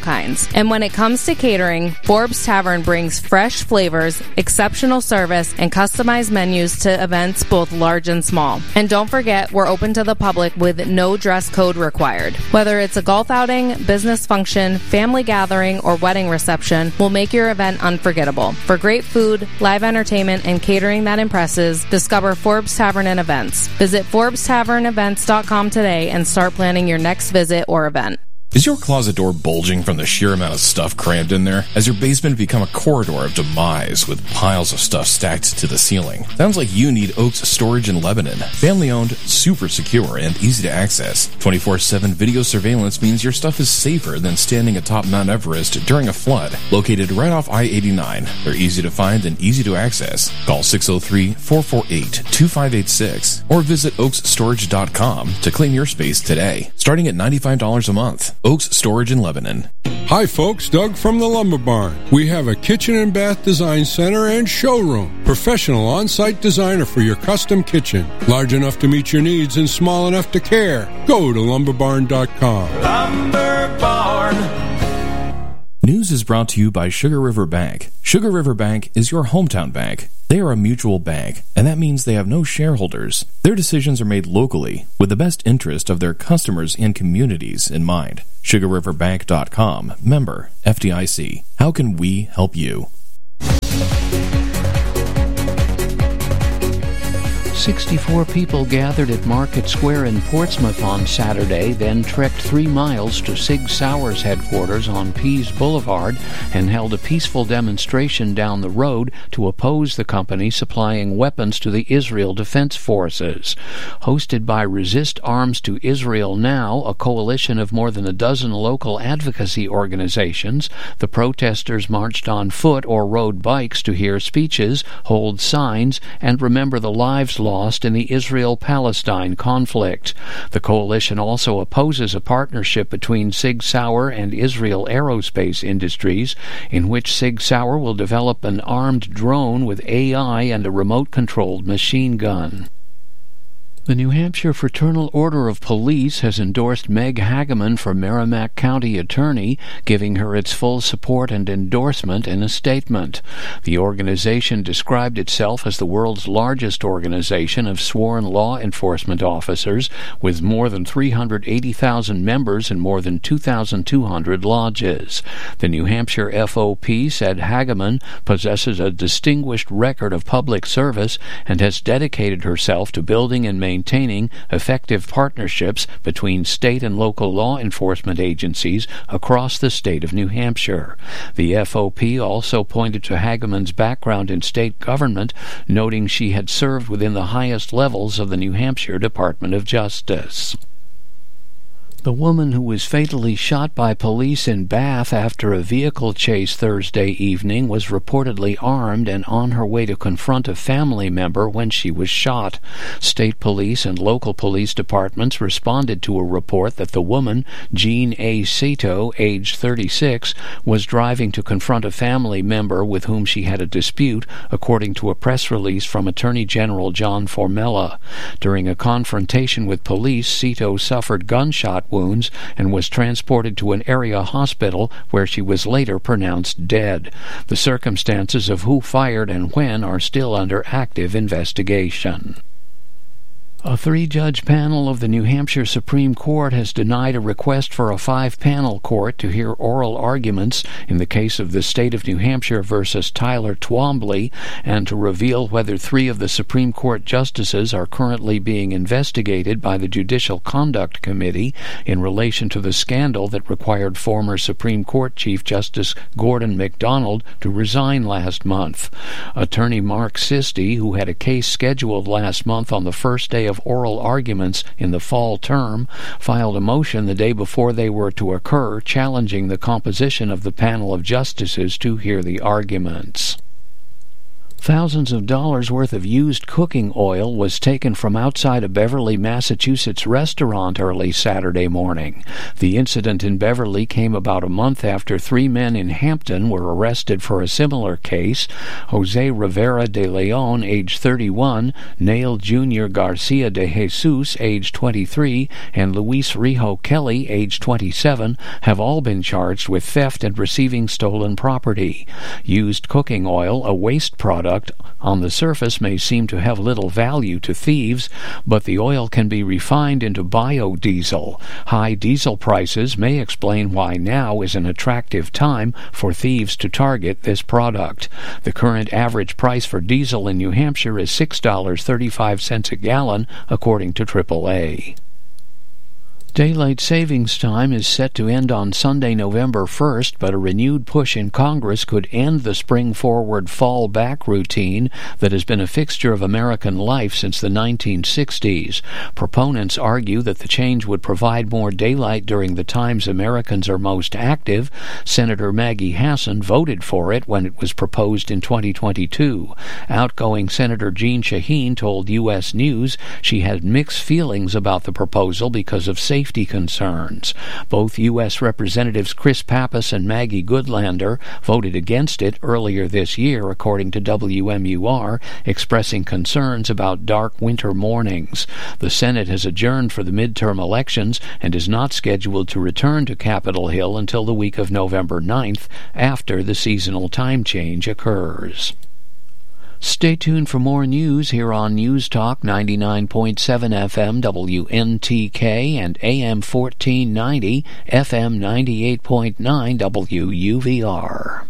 kinds. And when it comes to catering, Forbes Tavern brings fresh flavors, exceptional service, and customized menus to events both large and small. And don't forget, we're open to the public with no dress code required. Whether it's a golf outing, business function, family gathering, or wedding reception, we'll make your event unforgettable. For great food, live entertainment, and catering that impresses, discover Forbes Tavern and Events. Visit Forbes Tavern Events dot com today and start planning your next visit or event. Is your closet door bulging from the sheer amount of stuff crammed in there? Has your basement become a corridor of demise with piles of stuff stacked to the ceiling? Sounds like you need Oaks Storage in Lebanon. Family owned, super secure, and easy to access. twenty-four seven video surveillance means your stuff is safer than standing atop Mount Everest during a flood. Located right off I eighty-nine, they're easy to find and easy to access. Call six oh three, four four eight, two five eight six or visit oaks storage dot com to claim your space today, starting at ninety-five dollars a month. Oaks Storage in Lebanon. Hi folks, Doug from the Lumber Barn. We have a kitchen and bath design center and showroom. Professional on-site designer for your custom kitchen. Large enough to meet your needs and small enough to care. Go to lumber barn dot com. Lumber Barn. News is brought to you by Sugar River Bank. Sugar River Bank is your hometown bank. They are a mutual bank, and that means they have no shareholders. Their decisions are made locally with the best interest of their customers and communities in mind. sugar river bank dot com. Member F D I C. How can we help you? sixty-four people gathered at Market Square in Portsmouth on Saturday, then trekked three miles to Sig Sauer's headquarters on Pease Boulevard and held a peaceful demonstration down the road to oppose the company supplying weapons to the Israel Defense Forces. Hosted by Resist Arms to Israel Now, a coalition of more than a dozen local advocacy organizations, the protesters marched on foot or rode bikes to hear speeches, hold signs, and remember the lives lost lost in the Israel-Palestine conflict. The coalition also opposes a partnership between Sig Sauer and Israel Aerospace Industries, in which Sig Sauer will develop an armed drone with A I and a remote-controlled machine gun. The New Hampshire Fraternal Order of Police has endorsed Meg Hageman for Merrimack County Attorney, giving her its full support and endorsement in a statement. The organization described itself as the world's largest organization of sworn law enforcement officers, with more than three hundred eighty thousand members and more than two thousand two hundred lodges. The New Hampshire F O P said Hageman possesses a distinguished record of public service and has dedicated herself to building and maintaining maintaining effective partnerships between state and local law enforcement agencies across the state of New Hampshire. The F O P also pointed to Hageman's background in state government, noting she had served within the highest levels of the New Hampshire Department of Justice. The woman who was fatally shot by police in Bath after a vehicle chase Thursday evening was reportedly armed and on her way to confront a family member when she was shot. State police and local police departments responded to a report that the woman, Jean A. Cito, age thirty-six, was driving to confront a family member with whom she had a dispute, according to a press release from Attorney General John Formella. During a confrontation with police, Cito suffered gunshot wounds and was transported to an area hospital where she was later pronounced dead. The circumstances of who fired and when are still under active investigation. A three-judge panel of the New Hampshire Supreme Court has denied a request for a five-panel court to hear oral arguments in the case of the state of New Hampshire versus Tyler Twombly and to reveal whether three of the Supreme Court justices are currently being investigated by the Judicial Conduct Committee in relation to the scandal that required former Supreme Court Chief Justice Gordon MacDonald to resign last month. Attorney Mark Sisti, who had a case scheduled last month on the first day of oral arguments in the fall term, filed a motion the day before they were to occur challenging the composition of the panel of justices to hear the arguments. Thousands of dollars worth of used cooking oil was taken from outside a Beverly, Massachusetts restaurant early Saturday morning. The incident in Beverly came about a month after three men in Hampton were arrested for a similar case. Jose Rivera de Leon, age thirty-one, Nail Junior Garcia de Jesus, age twenty-three, and Luis Rijo Kelly, age twenty-seven, have all been charged with theft and receiving stolen property. Used cooking oil, a waste product, on the surface may seem to have little value to thieves, but the oil can be refined into biodiesel. High diesel prices may explain why now is an attractive time for thieves to target this product. The current average price for diesel in New Hampshire is six dollars and thirty-five cents a gallon, according to triple A. Daylight savings time is set to end on Sunday, November first, but a renewed push in Congress could end the spring-forward fall-back routine that has been a fixture of American life since the nineteen sixties. Proponents argue that the change would provide more daylight during the times Americans are most active. Senator Maggie Hassan voted for it when it was proposed in twenty twenty-two. Outgoing Senator Jeanne Shaheen told U S News she had mixed feelings about the proposal because of safety Safety concerns. Both U S Representatives Chris Pappas and Maggie Goodlander voted against it earlier this year, according to W M U R, expressing concerns about dark winter mornings. The Senate has adjourned for the midterm elections and is not scheduled to return to Capitol Hill until the week of November ninth, after the seasonal time change occurs. Stay tuned for more news here on News Talk ninety-nine point seven F M W N T K and A M fourteen ninety F M ninety-eight point nine W U V R.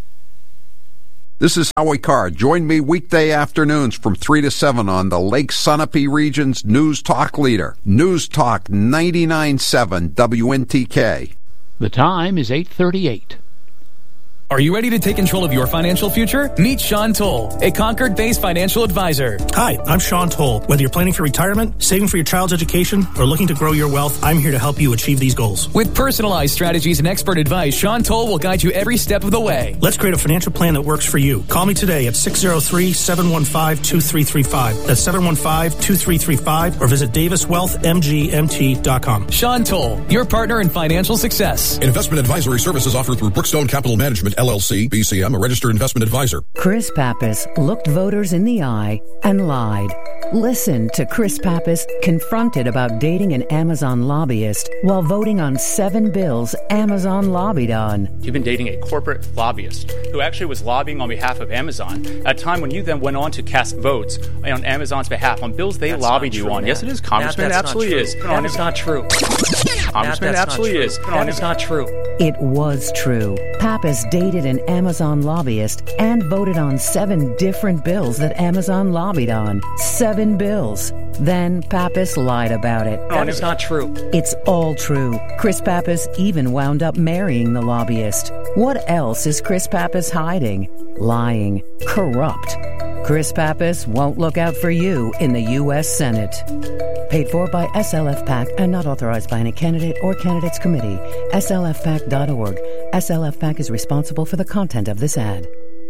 This is Howie Carr. Join me weekday afternoons from three to seven on the Lake Sunapee region's News Talk leader, News Talk ninety-nine point seven W N T K. The time is eight thirty-eight. Are you ready to take control of your financial future? Meet Sean Toll, a Concord-based financial advisor. Hi, I'm Sean Toll. Whether you're planning for retirement, saving for your child's education, or looking to grow your wealth, I'm here to help you achieve these goals. With personalized strategies and expert advice, Sean Toll will guide you every step of the way. Let's create a financial plan that works for you. Call me today at six oh three, seven one five, two three three five. That's seven one five, two three three five, or visit davis wealth m g m t dot com. Sean Toll, your partner in financial success. Investment advisory services offered through Brookstone Capital Management, L L C, B C M, a registered investment advisor. Chris Pappas looked voters in the eye and lied. Listen to Chris Pappas confronted about dating an Amazon lobbyist while voting on seven bills Amazon lobbied on. You've been dating a corporate lobbyist who actually was lobbying on behalf of Amazon at a time when you then went on to cast votes on Amazon's behalf on bills they that's lobbied you true, on. Matt. Yes, it is, Congressman. Matt, It absolutely is. That is not true. Congressman, it absolutely is. That is not true. It was true. Pappas dated an Amazon lobbyist and voted on seven different bills that Amazon lobbied on. Seven bills. Then Pappas lied about it. That is not true. It's all true. Chris Pappas even wound up marrying the lobbyist. What else is Chris Pappas hiding? Lying. Corrupt. Chris Pappas won't look out for you in the U S Senate. Paid for by S L F PAC and not authorized by any candidate or candidates committee. S L F PAC dot org. S L F PAC is responsible for the content of this ad.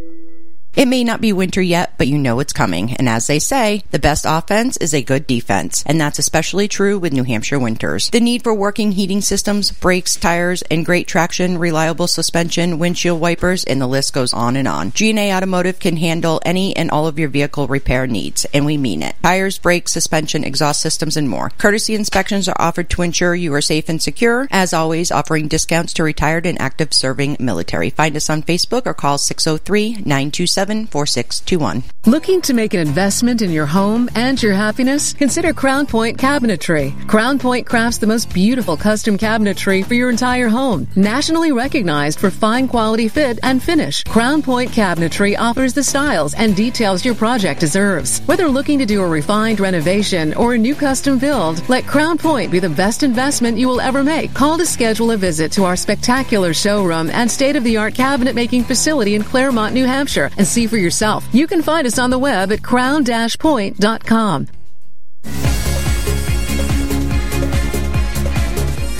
It may not be winter yet, but you know it's coming. And as they say, the best offense is a good defense. And that's especially true with New Hampshire winters. The need for working heating systems, brakes, tires, and great traction, reliable suspension, windshield wipers, and the list goes on and on. G and A Automotive can handle any and all of your vehicle repair needs, and we mean it. Tires, brakes, suspension, exhaust systems, and more. Courtesy inspections are offered to ensure you are safe and secure. As always, offering discounts to retired and active serving military. Find us on Facebook or call six oh three, nine two seven, four six two one. Looking to make an investment in your home and your happiness? Consider Crown Point Cabinetry. Crown Point crafts the most beautiful custom cabinetry for your entire home. Nationally recognized for fine quality fit and finish, Crown Point Cabinetry offers the styles and details your project deserves. Whether looking to do a refined renovation or a new custom build, let Crown Point be the best investment you will ever make. Call to schedule a visit to our spectacular showroom and state-of-the-art cabinet making facility in Claremont, New Hampshire, and see for yourself. You can find us on the web at crown dash point dot com. Internet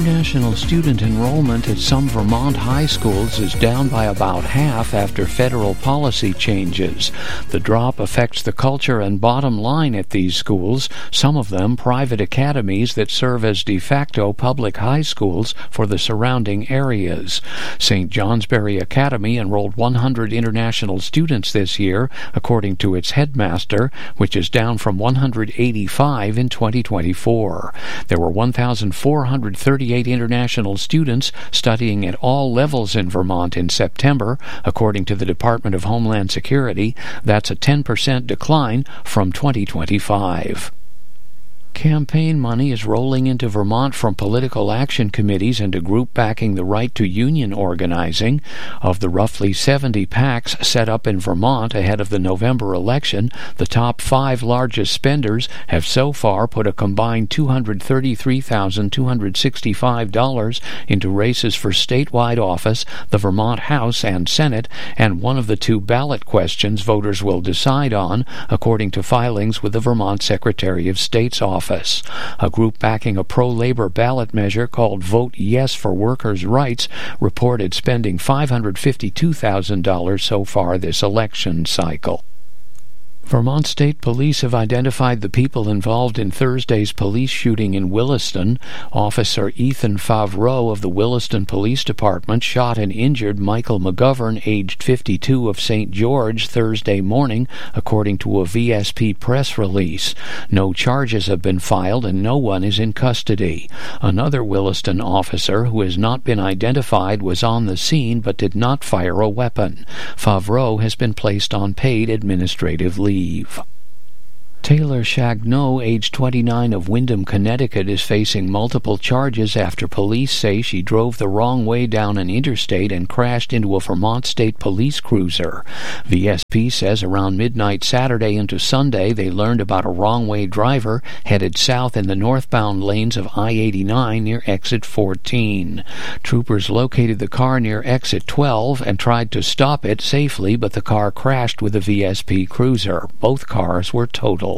International student enrollment at some Vermont high schools is down by about half after federal policy changes. The drop affects the culture and bottom line at these schools, some of them private academies that serve as de facto public high schools for the surrounding areas. Saint Johnsbury Academy enrolled one hundred international students this year, according to its headmaster, which is down from one hundred eighty-five in twenty twenty-four. There were one thousand four hundred thirty-eight international students studying at all levels in Vermont in September, according to the Department of Homeland Security. That's a ten percent decline from twenty twenty-five. Campaign money is rolling into Vermont from political action committees and a group backing the right to union organizing. Of the roughly seventy PACs set up in Vermont ahead of the November election, the top five largest spenders have so far put a combined two hundred thirty-three thousand two hundred sixty-five dollars into races for statewide office, the Vermont House and Senate, and one of the two ballot questions voters will decide on, according to filings with the Vermont Secretary of State's office. A group backing a pro-labor ballot measure called Vote Yes for Workers' Rights reported spending five hundred fifty-two thousand dollars so far this election cycle. Vermont State Police have identified the people involved in Thursday's police shooting in Williston. Officer Ethan Favreau of the Williston Police Department shot and injured Michael McGovern, aged fifty-two, of Saint George Thursday morning, according to a V S P press release. No charges have been filed and no one is in custody. Another Williston officer, who has not been identified, was on the scene but did not fire a weapon. Favreau has been placed on paid administrative leave. Taylor Chagnon, age twenty-nine, of Windham, Connecticut, is facing multiple charges after police say she drove the wrong way down an interstate and crashed into a Vermont State Police cruiser. V S P says around midnight Saturday into Sunday they learned about a wrong-way driver headed south in the northbound lanes of I eighty-nine near exit fourteen. Troopers located the car near exit twelve and tried to stop it safely, but the car crashed with a V S P cruiser. Both cars were totaled.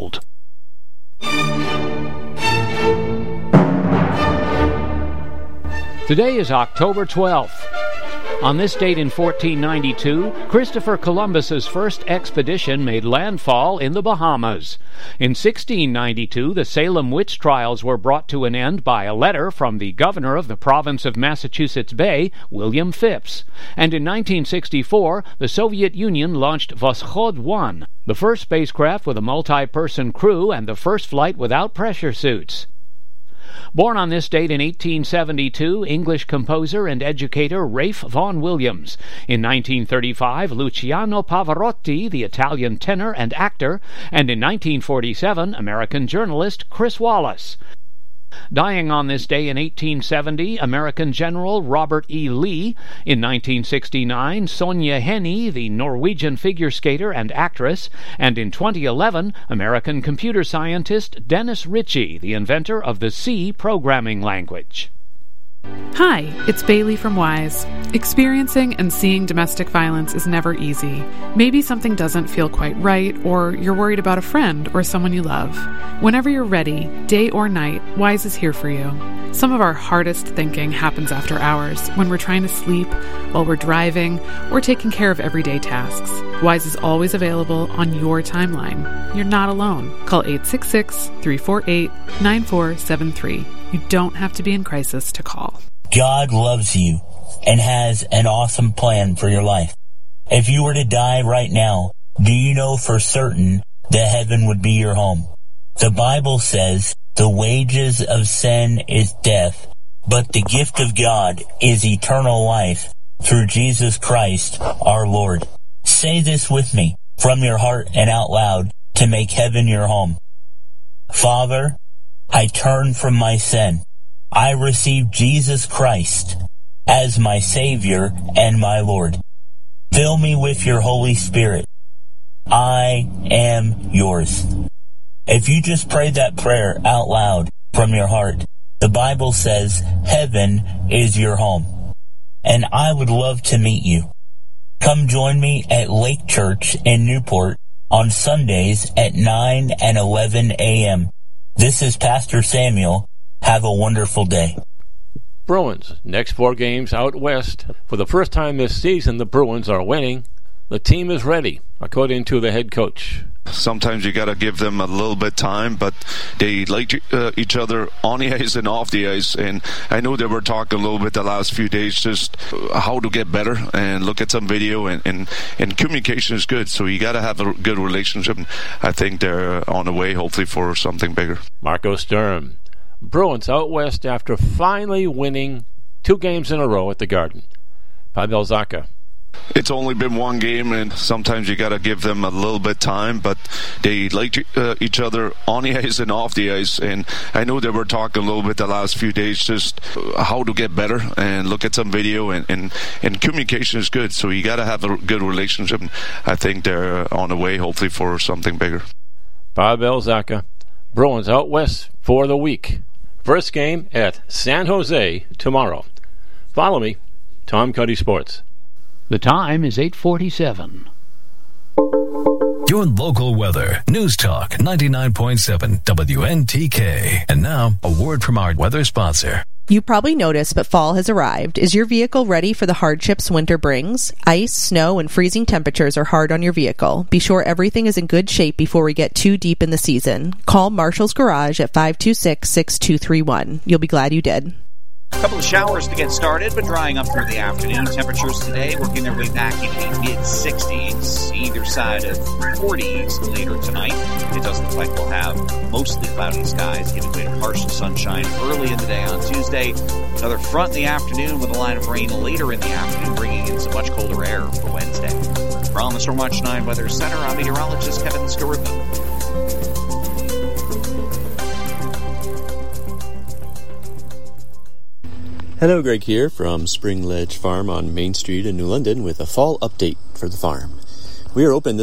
Today is October twelfth. On this date in fourteen ninety-two, Christopher Columbus's first expedition made landfall in the Bahamas. In sixteen ninety-two, the Salem witch trials were brought to an end by a letter from the governor of the province of Massachusetts Bay, William Phipps. And in nineteen sixty-four, the Soviet Union launched Voskhod one, the first spacecraft with a multi-person crew and the first flight without pressure suits. Born on this date in eighteen seventy-two, English composer and educator Ralph Vaughan Williams. In nineteen thirty-five, Luciano Pavarotti, the Italian tenor and actor. And in nineteen forty-seven, American journalist Chris Wallace. Dying on this day in eighteen seventy, American General Robert E. Lee. In nineteen sixty-nine, Sonja Henie, the Norwegian figure skater and actress. And in twenty eleven, American computer scientist Dennis Ritchie, the inventor of the C programming language. Hi, it's Bailey from Wise. Experiencing and seeing domestic violence is never easy. Maybe something doesn't feel quite right, or you're worried about a friend or someone you love. Whenever you're ready, day or night, Wise is here for you. Some of our hardest thinking happens after hours, when we're trying to sleep, while we're driving, or taking care of everyday tasks. Wise is always available on your timeline. You're not alone. Call eight six six, three four eight, nine four seven three. You don't have to be in crisis to call. God loves you and has an awesome plan for your life. If you were to die right now, do you know for certain that heaven would be your home? The Bible says the wages of sin is death, but the gift of God is eternal life through Jesus Christ our Lord. Say this with me from your heart and out loud to make heaven your home. Father, I turn from my sin. I receive Jesus Christ as my Savior and my Lord. Fill me with your Holy Spirit. I am yours. If you just prayed that prayer out loud from your heart, the Bible says heaven is your home. And I would love to meet you. Come join me at Lake Church in Newport on Sundays at nine and eleven a.m. This is Pastor Samuel. Have a wonderful day. Bruins, next four games out west. For the first time this season, the Bruins are winning. The team is ready, according to the head coach. Sometimes you got to give them a little bit time, but they like uh, each other on the ice and off the ice. And I know they were talking a little bit the last few days just how to get better and look at some video. And, and, and communication is good, so you got to have a good relationship. I think they're on the way, hopefully, for something bigger. Marco Sturm. Bruins out west after finally winning two games in a row at the Garden. Pavel Zacha. It's only been one game, and sometimes you got to give them a little bit time, but they like uh, each other on the ice and off the ice. And I know they were talking a little bit the last few days just how to get better and look at some video. And, and, and communication is good, so you got to have a good relationship. I think they're on the way, hopefully, for something bigger. Pavel Zacha. Bruins out west for the week. First game at San Jose tomorrow. Follow me, Tom Cuddy Sports. The time is eight forty-seven. Your local weather. News Talk ninety-nine point seven W N T K. And now, a word from our weather sponsor. You probably noticed, but fall has arrived. Is your vehicle ready for the hardships winter brings? Ice, snow, and freezing temperatures are hard on your vehicle. Be sure everything is in good shape before we get too deep in the season. Call Marshall's Garage at five two six, six two three one. You'll be glad you did. A couple of showers to get started, but drying up through the afternoon. Temperatures today working their way back into the mid-sixties, either side of forties later tonight. It does look like we'll have mostly cloudy skies, giving way to partial sunshine early in the day on Tuesday. Another front in the afternoon with a line of rain later in the afternoon, bringing in some much colder air for Wednesday. From the Stormwatch nine Weather Center, I'm meteorologist Kevin Skarupa. Hello, Greg here from Spring Ledge Farm on Main Street in New London with a fall update for the farm. We are open this